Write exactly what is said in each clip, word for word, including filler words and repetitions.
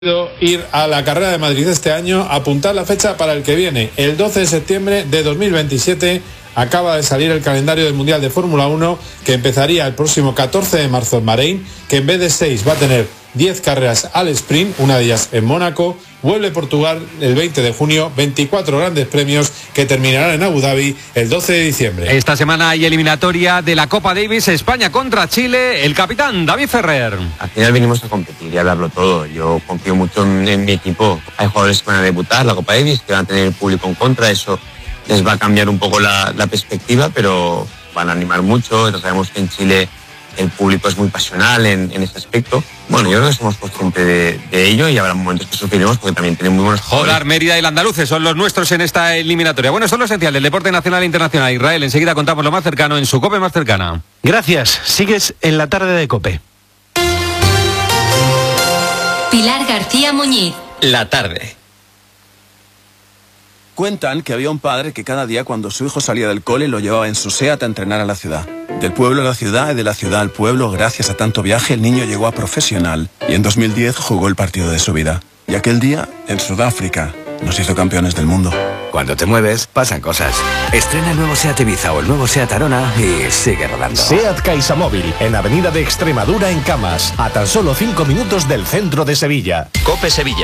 Ir a la carrera de Madrid este año, apuntar la fecha para el que viene, el doce de septiembre de dos mil veintisiete. Acaba de salir el calendario del Mundial de Fórmula uno, que empezaría el próximo catorce de marzo en Bahrein, que en vez de seis va a tener diez carreras al sprint, una de ellas en Mónaco. Vuelve Portugal el veinte de junio, veinticuatro grandes premios que terminarán en Abu Dhabi el doce de diciembre. Esta semana hay eliminatoria de la Copa Davis, España contra Chile. El capitán David Ferrer. Al final venimos a competir y a darlo todo. Yo confío mucho en, en mi equipo. Hay jugadores que van a debutar la Copa Davis, que van a tener el público en contra. Eso les va a cambiar un poco la, la perspectiva, pero van a animar mucho. Entonces sabemos que en Chile el público es muy pasional en, en este aspecto. Bueno, yo creo que somos conscientes de, de ello y habrá momentos que sufriremos porque también tienen muy buenos jugadores. Jogar, Mérida y el Andaluces son los nuestros en esta eliminatoria. Bueno, esto es lo esencial del deporte nacional e internacional. Israel, enseguida contamos lo más cercano en su COPE más cercana. Gracias. Sigues en la tarde de COPE. Pilar García Muñiz. La tarde. Cuentan que había un padre que cada día cuando su hijo salía del cole lo llevaba en su SEAT a entrenar a la ciudad. Del pueblo a la ciudad y de la ciudad al pueblo, gracias a tanto viaje, el niño llegó a profesional y en dos mil diez jugó el partido de su vida. Y aquel día, en Sudáfrica, nos hizo campeones del mundo. Cuando te mueves, pasan cosas. Estrena el nuevo SEAT Ibiza o el nuevo SEAT Arona y sigue rodando. SEAT CaixaMóvil, en Avenida de Extremadura, en Camas, a tan solo cinco minutos del centro de Sevilla. COPE Sevilla.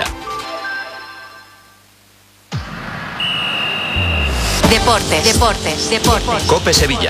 Deportes, deportes, deportes. COPE Sevilla.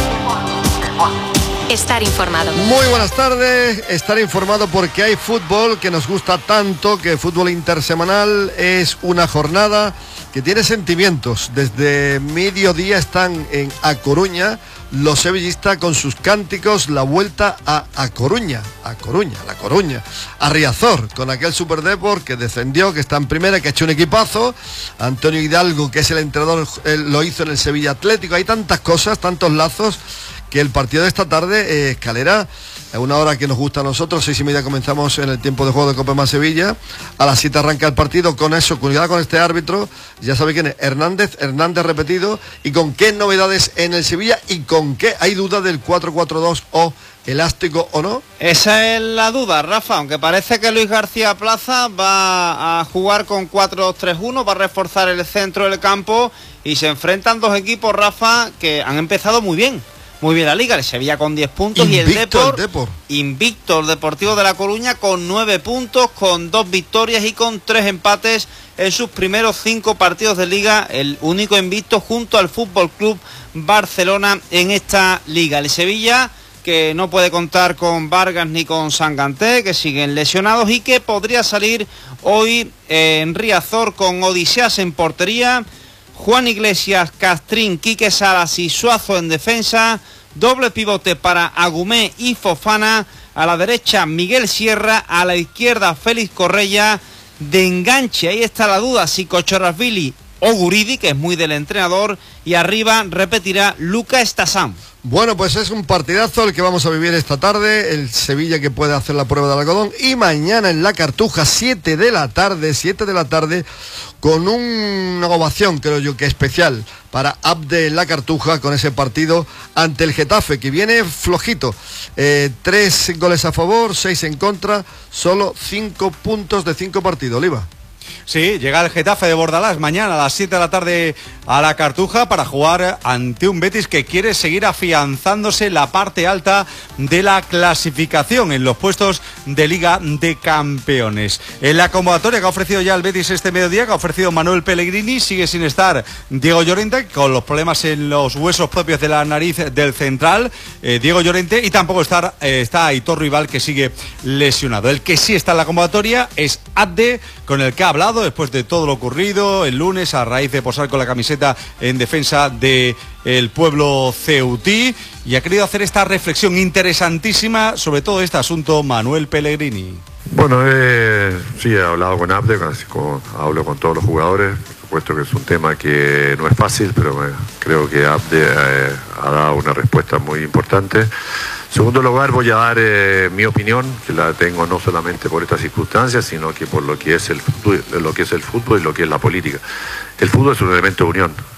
Estar informado. Muy buenas tardes, estar informado porque hay fútbol que nos gusta tanto, que fútbol intersemanal es una jornada que tiene sentimientos. Desde mediodía están en A Coruña los sevillistas con sus cánticos, la vuelta a A Coruña, a Coruña, La Coruña, a Riazor, con aquel Superdeport que descendió, que está en primera, que ha hecho un equipazo. Antonio Hidalgo, que es el entrenador, él lo hizo en el Sevilla Atlético. Hay tantas cosas, tantos lazos, que el partido de esta tarde, eh, Escalera, a una hora que nos gusta a nosotros, seis y media comenzamos en el tiempo de juego de Copa más Sevilla, a las siete arranca el partido. Con eso, cuidado con este árbitro, ya sabe quién es, Hernández, Hernández repetido, y con qué novedades en el Sevilla, y con qué hay duda del cuatro cuatro dos o elástico o no. Esa es la duda, Rafa, aunque parece que Luis García Plaza va a jugar con cuatro dos tres uno, va a reforzar el centro del campo, y se enfrentan dos equipos, Rafa, que han empezado muy bien. Muy bien la liga, el Sevilla con diez puntos invicto, y el Depor, el Depor, invicto el Deportivo de La Coruña con nueve puntos, con dos victorias y con tres empates en sus primeros cinco partidos de liga, el único invicto junto al Fútbol Club Barcelona en esta liga. El Sevilla, que no puede contar con Vargas ni con Sanganté, que siguen lesionados, y que podría salir hoy en Riazor con Odiseas en portería, Juan Iglesias, Castrín, Quique Salas y Suazo en defensa, doble pivote para Agumé y Fofana, a la derecha Miguel Sierra, a la izquierda Félix Correia, de enganche, ahí está la duda, si Kochorashvili o Guridi, que es muy del entrenador, y arriba repetirá Luca Estasán. Bueno, pues es un partidazo el que vamos a vivir esta tarde, el Sevilla que puede hacer la prueba del algodón, y mañana en la Cartuja, siete de la tarde, siete de la tarde, con una ovación, creo yo que especial, para Abde en la Cartuja, con ese partido ante el Getafe, que viene flojito, eh, tres goles a favor, seis en contra, solo cinco puntos de cinco partidos, Oliva. Sí, llega el Getafe de Bordalás mañana a las siete de la tarde a la Cartuja para jugar ante un Betis que quiere seguir afianzándose en la parte alta de la clasificación, en los puestos de Liga de Campeones. En la convocatoria que ha ofrecido ya el Betis este mediodía, que ha ofrecido Manuel Pellegrini, sigue sin estar Diego Llorente, con los problemas en los huesos propios de la nariz del central, eh, Diego Llorente, y tampoco está, eh, está Aitor Rival, que sigue lesionado. El que sí está en la convocatoria es Abde, con el que ha hablado después de todo lo ocurrido el lunes a raíz de posar con la camiseta en defensa de el pueblo ceutí, y ha querido hacer esta reflexión interesantísima sobre todo este asunto Manuel Pellegrini. Bueno, eh, sí, he hablado con Abde, con, con, hablo con todos los jugadores, por supuesto que es un tema que no es fácil, pero eh, creo que Abde eh, ha dado una respuesta muy importante. En segundo lugar, voy a dar eh, mi opinión, que la tengo no solamente por estas circunstancias, sino que por lo que es el fútbol, lo que es el fútbol y lo que es la política. El fútbol es un elemento de unión.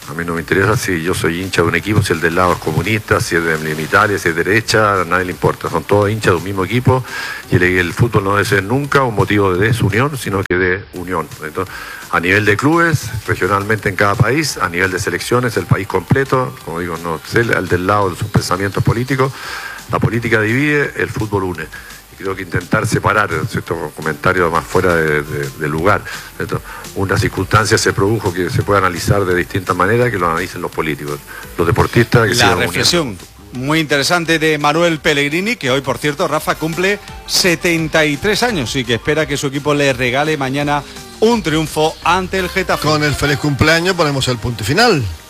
A mí no me interesa si yo soy hincha de un equipo, si el del lado es comunista, si es de Italia, si es derecha, a nadie le importa. Son todos hinchas de un mismo equipo y el, el fútbol no debe ser nunca un motivo de desunión, sino que de unión. Entonces, a nivel de clubes, regionalmente en cada país, a nivel de selecciones, el país completo, como digo, no sé, al del lado de sus pensamientos políticos, la política divide, el fútbol une. Creo que intentar separar estos comentarios más fuera de, de, de lugar. ¿Cierto? Una circunstancia se produjo que se puede analizar de distintas maneras, que lo analicen los políticos, los deportistas. Que la reflexión uniendo. Muy interesante de Manuel Pellegrini, que hoy, por cierto, Rafa, cumple setenta y tres años y que espera que su equipo le regale mañana un triunfo ante el Getafe. Con el feliz cumpleaños ponemos el punto final.